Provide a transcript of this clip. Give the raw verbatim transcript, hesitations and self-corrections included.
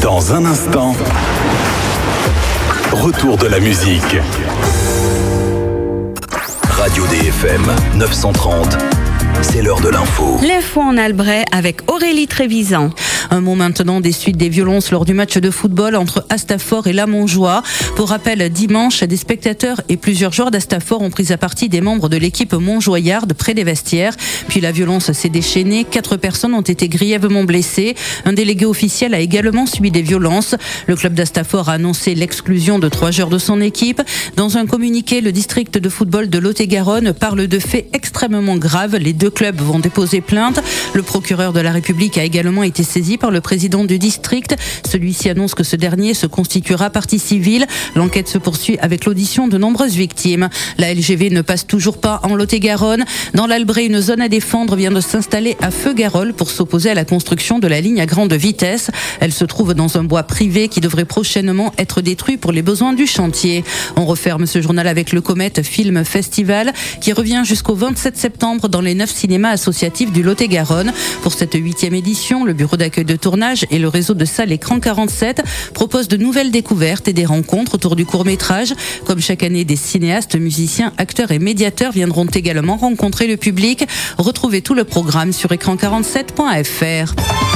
Dans un instant, retour de la musique. Radio D F M neuf cent trente, c'est l'heure de l'info. L'info en Albret avec Aurélie Trévisan. Un mot maintenant des suites des violences lors du match de football entre Astafort et La Montjoie. Pour rappel, dimanche, des spectateurs et plusieurs joueurs d'Astafort ont pris à partie des membres de l'équipe montjoyarde près des vestiaires. Puis la violence s'est déchaînée. Quatre personnes ont été grièvement blessées. Un délégué officiel a également subi des violences. Le club d'Astafort a annoncé l'exclusion de trois joueurs de son équipe. Dans un communiqué, le district de football de Lot-et-Garonne parle de faits extrêmement graves. Les deux clubs vont déposer plainte. Le procureur de la République a également été saisi par le président du district. Celui-ci annonce que ce dernier se constituera partie civile. L'enquête se poursuit avec l'audition de nombreuses victimes. La L G V ne passe toujours pas en Lot-et-Garonne. Dans l'Albret, une zone à défendre vient de s'installer à Feux-Garol pour s'opposer à la construction de la ligne à grande vitesse. Elle se trouve dans un bois privé qui devrait prochainement être détruit pour les besoins du chantier. On referme ce journal avec le Comet Film Festival qui revient jusqu'au vingt-sept septembre dans les neuf cinémas associatifs du Lot-et-Garonne. Pour cette huitième édition, le bureau d'accueil de tournage et le réseau de salles Écran quarante-sept proposent de nouvelles découvertes et des rencontres autour du court-métrage. Comme chaque année, des cinéastes, musiciens, acteurs et médiateurs viendront également rencontrer le public. Retrouvez tout le programme sur écran quarante-sept point f r.